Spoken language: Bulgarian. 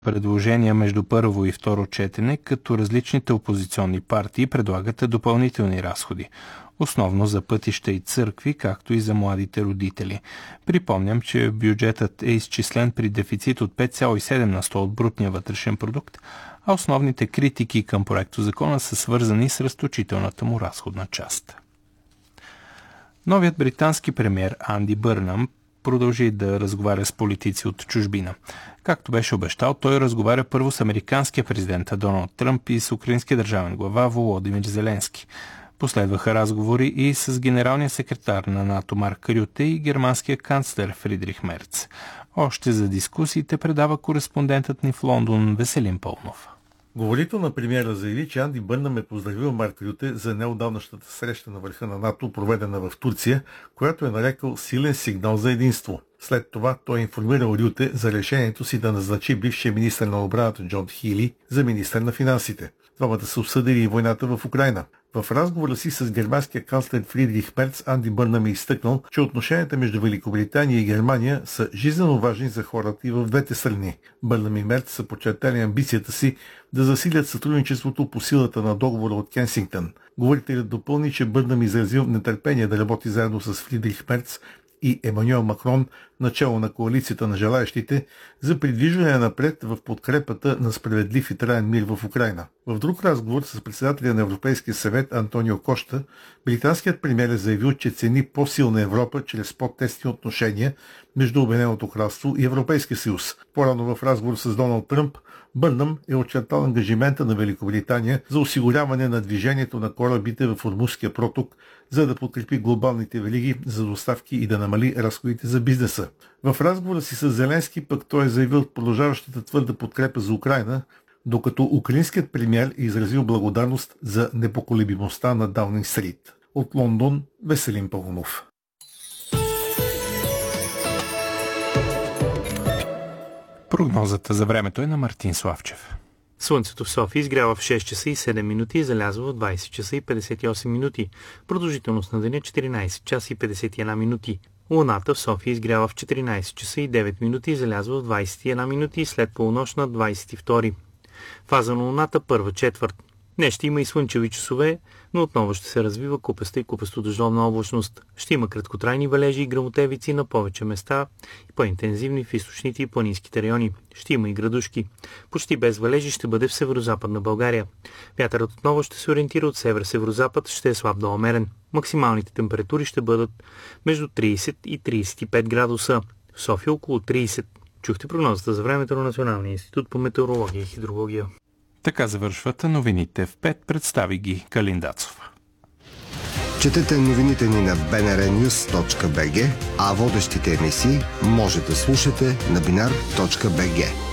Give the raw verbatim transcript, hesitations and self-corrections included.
предложения между първо и второ четене, като различните опозиционни партии предлагат допълнителни разходи, основно за пътища и църкви, както и за младите родители. Припомням, че бюджетът е изчислен при дефицит от пет цяло и седем на сто от брутния вътрешен продукт, а основните критики към проектозакона са свързани с разточителната му разходна част. Новият британски премиер Анди Бърнам продължи да разговаря с политици от чужбина. Както беше обещал, той разговаря първо с американския президент Доналд Тръмп и с украинския държавен глава Володимир Зеленски. Последваха разговори и с генералния секретар на НАТО Марк Рюте и германския канцлер Фридрих Мерц. Още за дискусиите предава кореспондентът ни в Лондон Веселин Пълнов. Говорител на премиера заяви, че Анди Бърнам е поздравил Марк Рюте за неотдавнашната среща на върха на НАТО, проведена в Турция, която е нарекал силен сигнал за единство. След това той е информирал Рюте за решението си да назначи бившия министър на отбраната Джон Хили за министър на финансите. Двамата са обсъдили и войната в Украйна. В разговора си с германския канцлер Фридрих Мерц, Анди Бърнам е изтъкнал, че отношенията между Великобритания и Германия са жизнено важни за хората и в двете страни. Бърнам и Мерц са подчертали амбицията си да засилят сътрудничеството по силата на договора от Кенсингтън. Говорителят допълни, че Бърнам изразил нетърпение да работи заедно с Фридрих Мерц и Емануел Макрон, начало на коалицията на желаящите, за придвижване напред в подкрепата на справедлив и траен мир в Украйна. В друг разговор с председателя на Европейския съвет Антонио Кошта, британският премиер е заявил, че цени по-силна Европа чрез по-тесни отношения между Обединеното кралство и Европейския съюз. По-рано в разговор с Доналд Тръмп, Бърнам е очертал ангажимента на Великобритания за осигуряване на движението на корабите в Ормузския проток, за да подкрепи глобалните вериги за доставки и да намали разходите за бизнеса. В разговора си с Зеленски пък той е заявил продължаващата твърда подкрепа за Украйна, докато украинският премиер е изразил благодарност за непоколебимостта на Даунинг Стрит. От Лондон Веселин Пълнов. Прогнозата за времето е на Мартин Славчев. Слънцето в София изгрява в шест часа и седем минути и залязва в двайсет часа и петдесет и осем минути. Продължителност на деня четиринайсет часа и петдесет и една минути. Луната в София изгрява в четиринайсет часа и девет минути и залязва в двайсет и една минути и след полунощ на двайсет и втори. Фаза на Луната първа четвърт. Днес ще има и слънчеви часове, но отново ще се развива купеста и купесто-дъждовна облачност. Ще има краткотрайни валежи и гръмотевици на повече места и по-интензивни в източните и планинските райони. Ще има и градушки. Почти без валежи ще бъде в северо-западна България. Вятърът отново ще се ориентира от север-северозапад, ще е слаб до умерен. Максималните температури ще бъдат между трийсет и трийсет и пет градуса. В София около трийсет. Чухте прогнозата за времето на Националния институт по метеорология и хидрология. Така завършват новините в пет. Представи ги Калин Дацов. Четете новините ни на би ен ар нюз точка би джи, а водещите емисии може да слушате на бинар точка би джи.